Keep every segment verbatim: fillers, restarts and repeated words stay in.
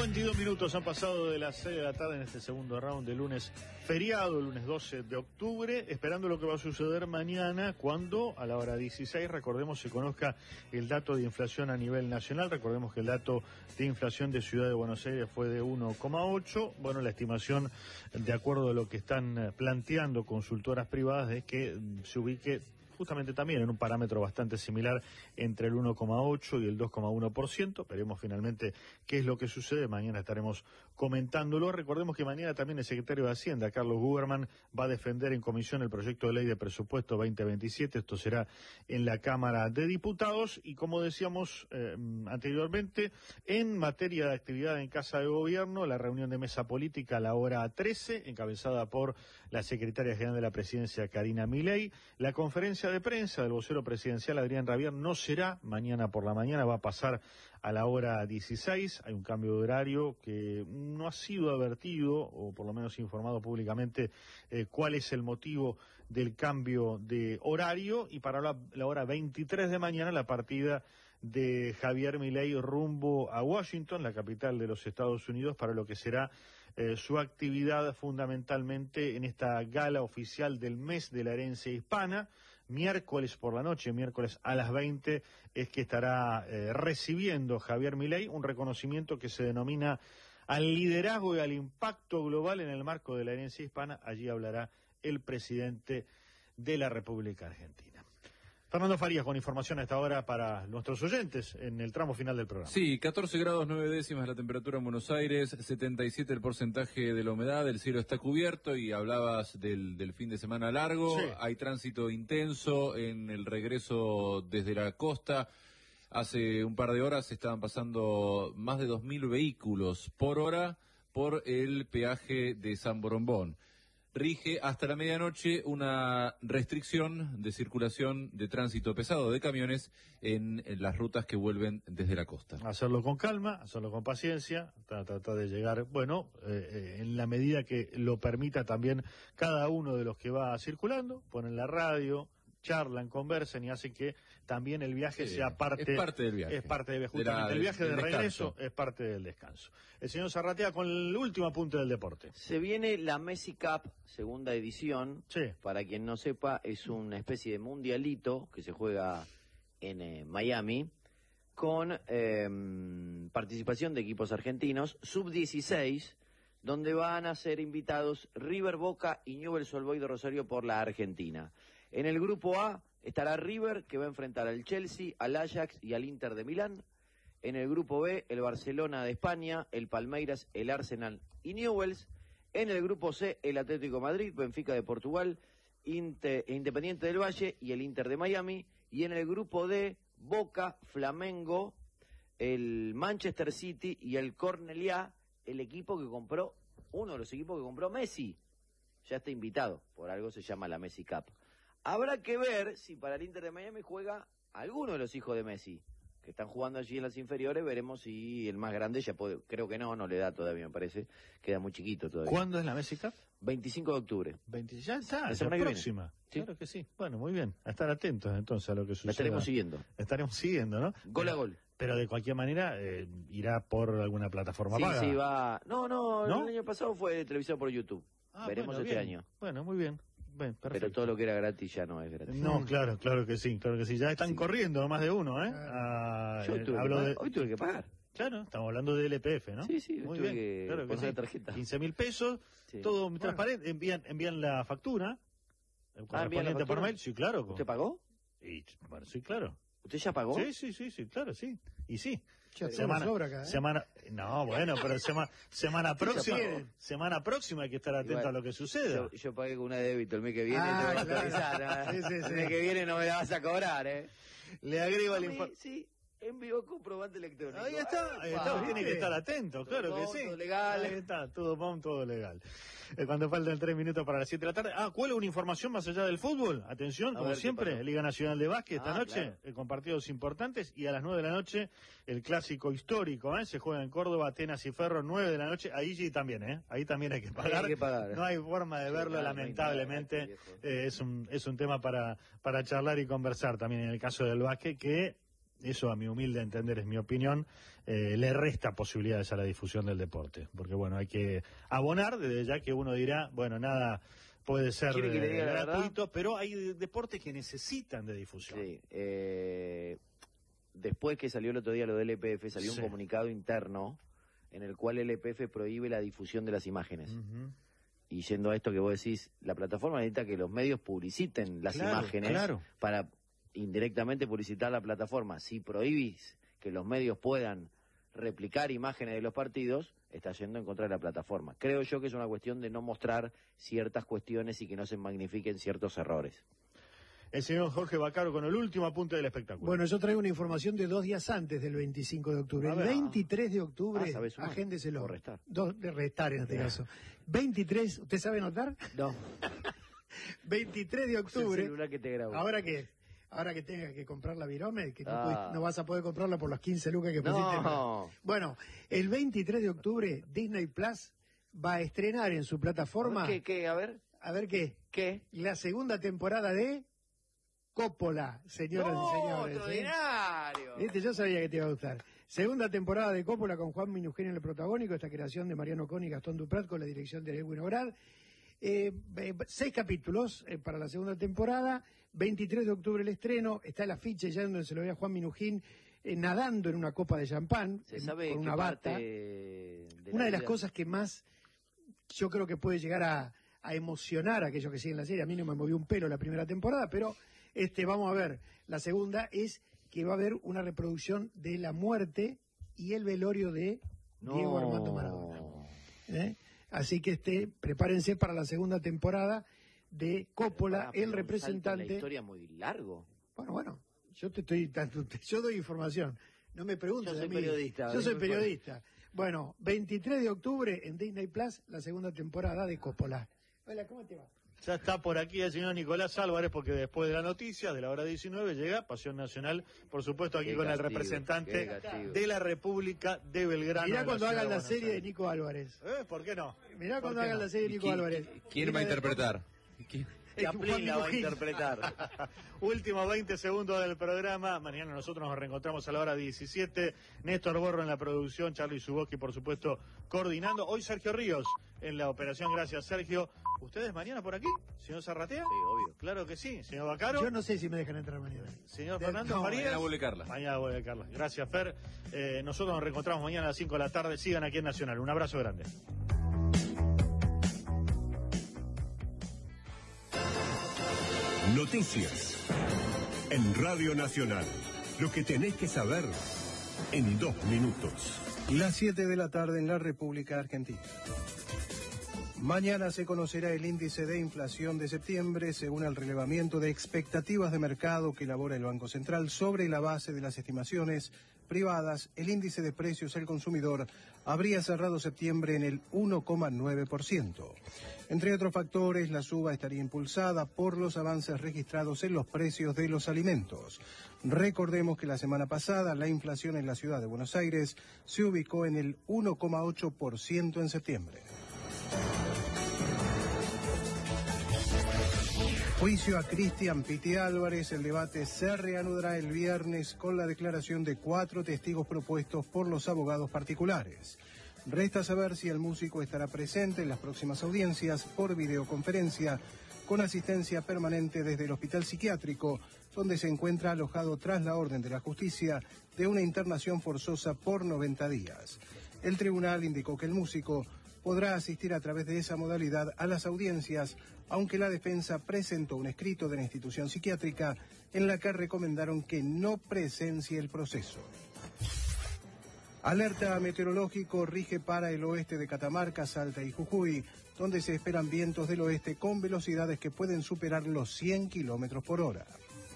cincuenta y dos minutos han pasado de las seis de la tarde en este segundo round de lunes feriado, el lunes doce de octubre, esperando lo que va a suceder mañana cuando a la hora dieciséis, recordemos, se conozca el dato de inflación a nivel nacional. Recordemos que el dato de inflación de Ciudad de Buenos Aires fue de uno coma ocho. Bueno, la estimación, de acuerdo a lo que están planteando consultoras privadas, es que se ubique justamente también en un parámetro bastante similar entre el uno coma ocho y el dos coma uno por ciento. Veremos finalmente qué es lo que sucede. Mañana estaremos comentándolo. Recordemos que mañana también el secretario de Hacienda, Carlos Guberman, va a defender en comisión el proyecto de ley de presupuesto veinte veintisiete. Esto será en la Cámara de Diputados. Y como decíamos eh, anteriormente, en materia de actividad en Casa de Gobierno, la reunión de mesa política a la hora trece, encabezada por la secretaria general de la Presidencia, Karina Milei. La conferencia de prensa del vocero presidencial Adrián Rabier no será mañana por la mañana, va a pasar a la hora dieciséis. Hay un cambio de horario que no ha sido advertido, o por lo menos informado públicamente, eh, cuál es el motivo del cambio de horario. Y para la, la hora veintitrés de mañana, la partida de Javier Milei rumbo a Washington, la capital de los Estados Unidos, para lo que será eh, su actividad fundamentalmente en esta gala oficial del mes de la herencia hispana. Miércoles por la noche, miércoles a las veinte, es que estará eh, recibiendo Javier Milei un reconocimiento que se denomina al liderazgo y al impacto global en el marco de la herencia hispana. Allí hablará el presidente de la República Argentina. Fernando Farías con información a esta hora para nuestros oyentes en el tramo final del programa. Sí, catorce grados nueve décimas la temperatura en Buenos Aires, setenta y siete el porcentaje de la humedad, el cielo está cubierto y hablabas del, del fin de semana largo. Sí. Hay tránsito intenso en el regreso desde la costa. Hace un par de horas estaban pasando más de dos mil vehículos por hora por el peaje de San Borombón. Rige hasta la medianoche una restricción de circulación de tránsito pesado de camiones en, en las rutas que vuelven desde la costa. Hacerlo con calma, hacerlo con paciencia, tratar de llegar, bueno, eh, en la medida que lo permita también cada uno de los que va circulando, ponen la radio, charlan, conversen y hacen que también el viaje sí, sea parte, es parte del viaje. Es parte del viaje. Justamente de la, el viaje de regreso descanso. Es parte del descanso. El señor Zarratea con el último apunte del deporte. Se viene la Messi Cup, segunda edición. Sí. Para quien no sepa, es una especie de mundialito que se juega en eh, Miami con eh, participación de equipos argentinos, sub dieciséis, donde van a ser invitados River, Boca y Newell's Old Boys de Rosario por la Argentina. En el grupo A estará River, que va a enfrentar al Chelsea, al Ajax y al Inter de Milán. En el grupo B, el Barcelona de España, el Palmeiras, el Arsenal y Newell's. En el grupo C, el Atlético de Madrid, Benfica de Portugal, Inter, Independiente del Valle y el Inter de Miami. Y en el grupo D, Boca, Flamengo, el Manchester City y el Cornellá, el equipo que compró, uno de los equipos que compró Messi. Ya está invitado, por algo se llama la Messi Cup. Habrá que ver si para el Inter de Miami juega alguno de los hijos de Messi, que están jugando allí en las inferiores. Veremos si el más grande ya puede, creo que no, no le da todavía, me parece, queda muy chiquito todavía. ¿Cuándo es la Messi Cup? veinticinco de octubre. veinte, ya está, la próxima. ¿Sí? Claro que sí. Bueno, muy bien, a estar atentos entonces a lo que suceda. La estaremos siguiendo. Estaremos siguiendo, ¿no? Gol pero, a gol. Pero de cualquier manera eh, irá por alguna plataforma sí, paga. Sí, va. No, no, no, el año pasado fue televisado por YouTube. Ah, Veremos bueno, este bien. año. Bueno, muy bien. Bien, pero todo lo que era gratis ya no es gratis. No, claro, claro que sí, claro que sí. Ya están sí. corriendo más de uno, ¿eh? Ah, Yo tuve hablo que de... Hoy tuve que pagar. Claro, estamos hablando de L P F, ¿no? Sí, sí, muy tuve bien. que claro que pasar sí. la tarjeta. quince mil pesos, sí. todo bueno. transparente. Envían, envían la factura. Ah, ¿envían la factura? Por mail, sí, claro. ¿Usted pagó? Y, bueno, sí, claro. ¿Usted ya pagó? Sí, sí, sí, sí, claro, sí. Y sí. Ya semana, sobra acá, ¿eh? semana, no, bueno, pero sema, semana próxima, semana próxima hay que estar atento Igual, a lo que suceda. Yo, yo pagué con una débito el mes que viene, ah, te voy a actualizar. sí, sí, sí. El mes que viene no me la vas a cobrar, ¿eh? Le agrego el informe. Sí, envió comprobante electrónico. Ahí está, ahí está, tiene que estar atento, claro todo que sí. Todo legal. Ahí está, todo pom, todo legal. Eh, cuando faltan tres minutos para las siete de la tarde. Ah, ¿cuál es una información más allá del fútbol? Atención, a como siempre, Liga Nacional de Básquet esta ah, noche, claro. eh, con partidos importantes, y a las nueve de la noche, el clásico histórico, ¿eh? Se juega en Córdoba, Atenas y Ferro, nueve de la noche, ahí sí también, ¿eh? Ahí también hay que pagar. Hay que pagar. No hay forma de verlo, sí, claro, lamentablemente. No nada, eh, es un, es un tema para, para charlar y conversar también en el caso del básquet, que eso a mi humilde entender es mi opinión, eh, le resta posibilidades a la difusión del deporte. Porque bueno, hay que abonar, desde ya que uno dirá, bueno, nada puede ser que le eh, gratuito, pero hay deportes que necesitan de difusión. Sí, eh, después que salió el otro día lo del E P F, salió sí. un comunicado interno en el cual el E P F prohíbe la difusión de las imágenes. Uh-huh. Y yendo a esto que vos decís, la plataforma necesita que los medios publiciten las claro, imágenes claro. para indirectamente publicitar la plataforma. Si prohibís que los medios puedan replicar imágenes de los partidos, está yendo en contra de la plataforma. Creo yo que es una cuestión de no mostrar ciertas cuestiones y que no se magnifiquen ciertos errores. El señor Jorge Baccaro con el último apunte del espectáculo. Bueno, yo traigo una información de dos días antes del veinticinco de octubre. El veintitrés de octubre, ah, agéndeselo. O restar. Dos, de restar en este caso. veintitrés, ¿usted sabe anotar? No. veintitrés de octubre. Es el celular que te grabo. ¿Ahora qué? Ahora que tengas que comprar la Virome, que no, ah. puedes, no vas a poder comprarla por las quince lucas que pusiste. No. Bueno, el veintitrés de octubre, Disney Plus va a estrenar en su plataforma... A ver, ¿qué, qué? A ver. A ver, ¿qué? ¿Qué? La segunda temporada de... Coppola, señoras no, y señores. ¡Extraordinario! ¿Eh? Este, yo sabía que te iba a gustar. Segunda temporada de Coppola con Juan Minujín en el protagónico, esta creación de Mariano Coni y Gastón Duprat con la dirección de Edwin Obrad. Eh, eh, seis capítulos eh, para la segunda temporada, veintitrés de octubre el estreno, está el afiche ya donde se lo ve a Juan Minujín eh, nadando en una copa de champán, se sabe con una bata. De una de vida. las cosas que más yo creo que puede llegar a, a emocionar a aquellos que siguen la serie. A mí no me movió un pelo la primera temporada, pero... Este, vamos a ver, la segunda es que va a haber una reproducción de la muerte y el velorio de no. Diego Armando Maradona. ¿Eh? Así que este, prepárense para la segunda temporada de Coppola, pero, el representante. La historia muy largo. Bueno, bueno, yo te estoy, yo doy información. No me preguntes. Yo soy a mí. periodista. Yo soy periodista. Bueno, veintitrés de octubre en Disney Plus, la segunda temporada de Coppola. Hola, ¿cómo te va? Ya está por aquí el señor Nicolás Álvarez, porque después de la noticia de la hora diecinueve llega Pasión Nacional, por supuesto aquí qué con castigo, el representante de la República de Belgrano. Mirá cuando hagan la serie de Nico Álvarez. ¿Eh? ¿Por qué no? Mirá cuando hagan no? la serie de Nico Álvarez. ¿Quién va a interpretar? ¿Quién? Chaplin la va a interpretar. Últimos veinte segundos del programa. Mañana nosotros nos reencontramos a la hora diecisiete. Néstor Borro en la producción, Charly Zuboski, por supuesto, coordinando. Hoy Sergio Ríos en la operación. Gracias, Sergio. ¿Ustedes mañana por aquí? ¿Señor Zarratea? Sí, obvio. Claro que sí. ¿Señor Baccaro? Yo no sé si me dejan entrar mañana. ¿Señor de... Fernando no, Farías? Mañana vuelve Carla. Mañana vuelve Carla. Gracias, Fer. Eh, nosotros nos reencontramos mañana a las cinco de la tarde. Sigan aquí en Nacional. Un abrazo grande. Noticias en Radio Nacional. Lo que tenés que saber en dos minutos. Las siete de la tarde en la República Argentina. Mañana se conocerá el índice de inflación de septiembre según el relevamiento de expectativas de mercado que elabora el Banco Central. Sobre la base de las estimaciones privadas, el índice de precios al consumidor habría cerrado septiembre en el uno coma nueve por ciento. Entre otros factores, la suba estaría impulsada por los avances registrados en los precios de los alimentos. Recordemos que la semana pasada la inflación en la ciudad de Buenos Aires se ubicó en el uno coma ocho por ciento en septiembre. Juicio a Cristian Piti Álvarez. El debate se reanudará el viernes con la declaración de cuatro testigos propuestos por los abogados particulares. Resta saber si el músico estará presente en las próximas audiencias por videoconferencia con asistencia permanente desde el hospital psiquiátrico, donde se encuentra alojado tras la orden de la justicia de una internación forzosa por noventa días. El tribunal indicó que el músico podrá asistir a través de esa modalidad a las audiencias, aunque la defensa presentó un escrito de la institución psiquiátrica en la que recomendaron que no presencie el proceso. Alerta meteorológico rige para el oeste de Catamarca, Salta y Jujuy, donde se esperan vientos del oeste con velocidades que pueden superar los cien kilómetros por hora.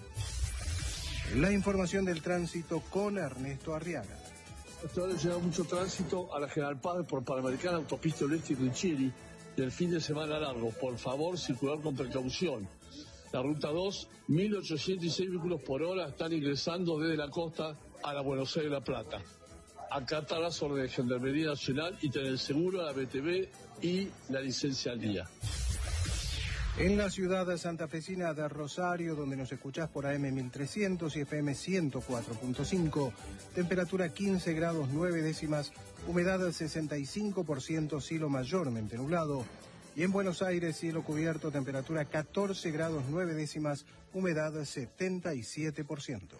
La información del tránsito con Ernesto Arriaga. Hasta ahora llega mucho tránsito a la General Paz por Panamericana, Autopista Oeste y Richeri, del fin de semana largo. Por favor, circular con precaución. La ruta dos, mil ochocientos seis vehículos por hora están ingresando desde la costa a la Buenos Aires La Plata. Acatar las órdenes de Gendarmería Nacional y tener seguro la B T V y la licencia al día. En la ciudad santafesina de Rosario, donde nos escuchás por A M mil trescientos y F M ciento cuatro punto cinco, temperatura quince grados nueve décimas, humedad sesenta y cinco por ciento, cielo mayormente nublado. Y en Buenos Aires, cielo cubierto, temperatura catorce grados nueve décimas, humedad setenta y siete por ciento.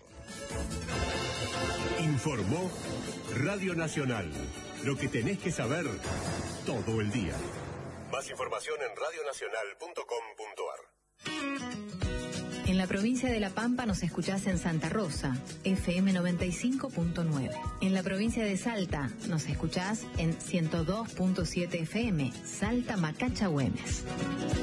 Informó Radio Nacional. Lo que tenés que saber todo el día. Más información en radio nacional punto com punto ar. En la provincia de La Pampa nos escuchás en Santa Rosa, F M noventa y cinco punto nueve. En la provincia de Salta nos escuchás en ciento dos punto siete F M, Salta Macacha Güemes.